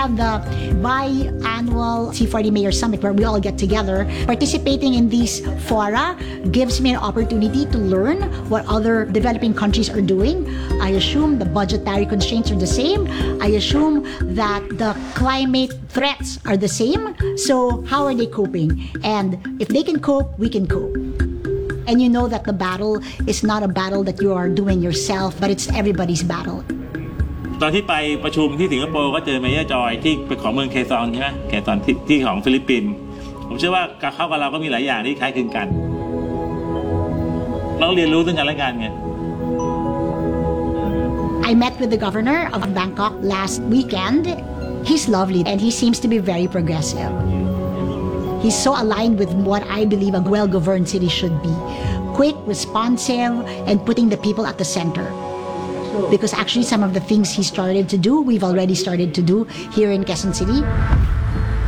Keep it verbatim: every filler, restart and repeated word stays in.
have the biannual C forty Mayor Summit where we all get together. Participating in these fora gives me an opportunity to learn what other developing countries are doing. I assume the budgetary constraints are the same. I assume that the climate threats are the same. So how are they coping? And if they can cope, we can cope. And you know that the battle is not a battle that you are doing yourself, but it's everybody's battle. ตอนที่ไปประชุมที่สิงคโปร์ก็เจอเมเยอร์จอยที่เป็นของเมืองเคซองใช่ไหมเคซองที่ที่ของฟิลิปปินส์ผมเชื่อว่าเขากับเราก็มีหลายอย่างที่คล้ายคลึงกันเราเรียนรู้ซึ่งกันและกันไง I met with the governor of Bangkok last weekend. He's lovely and he seems to be very progressive. He's so aligned with what I believe a well-governed city should be. Quick, responsive, and putting the people at the center. Because actually some of the things he started to do, we've already started to do here in Quezon City.